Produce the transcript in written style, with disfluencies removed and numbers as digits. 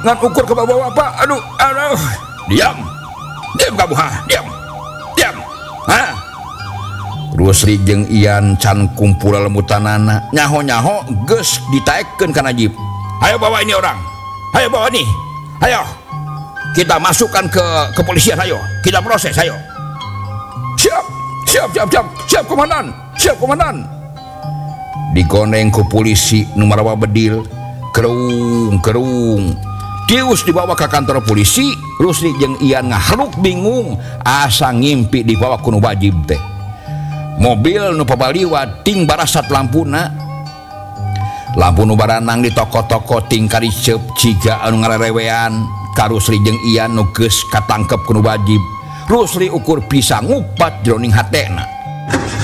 ngan ukur ke bawah Pak. Aduh. Diam kamu diam ha. Rusli jeung Ian can kumpul lembutanana nyaho geus ditaekeun kana jeep. Ayo bawa ini orang, ayo bawa nih, ayo kita masukkan ke kepolisian, ayo kita proses, ayo. Siap komandan. Digoneng ke polisi nu marawa bedil, kerung dius dibawa ke kantor polisi. Rusli jeung Ian ngahruk bingung asa ngimpi dibawa ku nu wajib teh. Mobil nu pabaliwat ting barasat lampuna, lampu nu baranang di toko-toko ting karicep ciga anu ngarerewean ka Rusli jeung Ian nu geus katangkep ku nu wajib. Rusli ukur pisang ngupat jroning hatena.